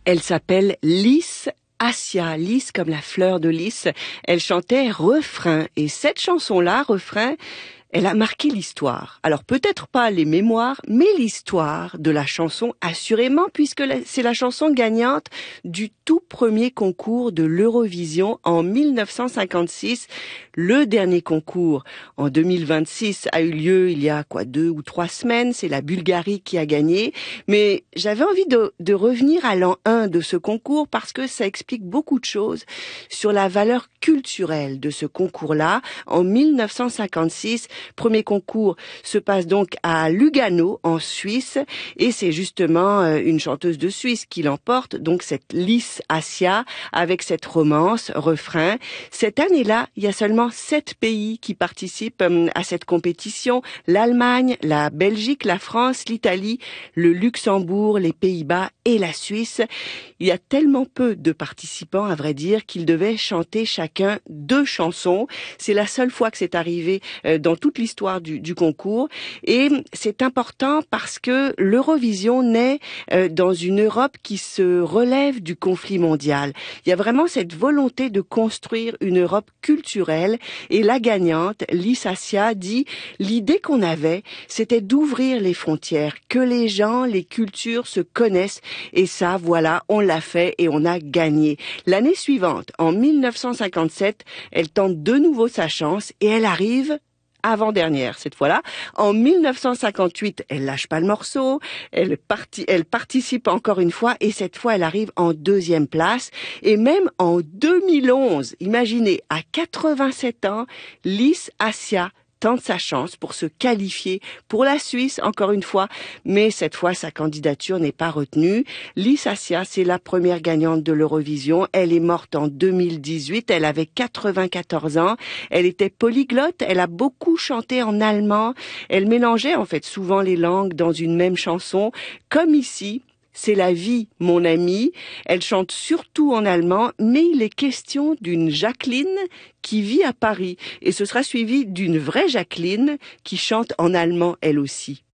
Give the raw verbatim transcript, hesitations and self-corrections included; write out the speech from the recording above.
Elle s'appelle Lys Assia, lys comme la fleur de lys. Elle chantait refrain. Et cette chanson-là, refrain, elle a marqué l'histoire. Alors peut-être pas les mémoires, mais l'histoire de la chanson assurément, puisque c'est la chanson gagnante du tout premier concours de l'Eurovision en mille neuf cent cinquante-six. Le dernier concours en deux mille vingt-six a eu lieu il y a quoi deux ou trois semaines. C'est la Bulgarie qui a gagné. Mais j'avais envie de, de revenir à l'an un de ce concours parce que ça explique beaucoup de choses sur la valeur culturelle de ce concours-là. En mille neuf cent cinquante-six, premier concours se passe donc à Lugano, en Suisse, et c'est justement une chanteuse de Suisse qui l'emporte, donc cette Lys Assia, avec cette romance, refrain. Cette année-là, il y a seulement sept pays qui participent à cette compétition. L'Allemagne, la Belgique, la France, l'Italie, le Luxembourg, les Pays-Bas et la Suisse. Il y a tellement peu de participants, à vrai dire, qu'ils devaient chanter chacun deux chansons. C'est la seule fois que c'est arrivé dans toute l'histoire du, du concours. Et c'est important parce que l'Eurovision naît dans une Europe qui se relève du conflit mondial. Il y a vraiment cette volonté de construire une Europe culturelle. Et la gagnante, Lys Assia, dit « L'idée qu'on avait, c'était d'ouvrir les frontières, que les gens, les cultures se connaissent. Et ça, voilà, on l'a fait et on a gagné. » L'année suivante, en mille neuf cent cinquante-sept, elle tente de nouveau sa chance et elle arrive avant-dernière cette fois-là. En mille neuf cent cinquante-huit, elle lâche pas le morceau, elle, parti, elle participe encore une fois et cette fois elle arrive en deuxième place. Et même en deux mille onze, imaginez, à quatre-vingt-sept ans, Lys Assia tente sa chance pour se qualifier pour la Suisse, encore une fois, mais cette fois, sa candidature n'est pas retenue. Lys Assia, c'est la première gagnante de l'Eurovision. Elle est morte en deux mille dix-huit, elle avait quatre-vingt-quatorze ans. Elle était polyglotte, elle a beaucoup chanté en allemand. Elle mélangeait en fait souvent les langues dans une même chanson, comme ici. C'est la vie, mon ami. Elle chante surtout en allemand, mais il est question d'une Jacqueline qui vit à Paris. Et ce sera suivi d'une vraie Jacqueline qui chante en allemand elle aussi.